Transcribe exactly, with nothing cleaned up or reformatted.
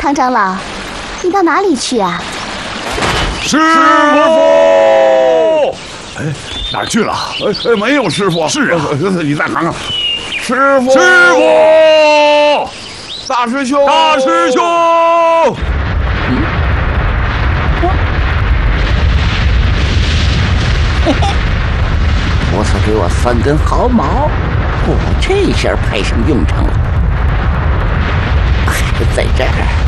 唐长老，你到哪里去啊？ 师傅， 哎，哪儿去了？ 哎，没有师傅。 是啊， 你再看看，师傅， 师傅， 大师兄， 大师兄。 嗯， 嘿嘿，菩萨给我三根毫毛，我这下派上用场了。还在这儿。